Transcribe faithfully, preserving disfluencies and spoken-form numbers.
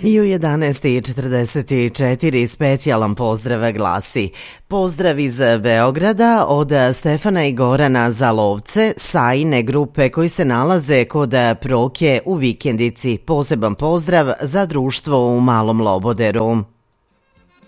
I u jedanaest i četrdeset četiri specijalan pozdrav glasi: pozdrav iz Beograda od Stefana i Gorana za lovce Sajine grupe koji se nalaze kod Proke u Vikendici. Poseban pozdrav za društvo u Malom Loboderu.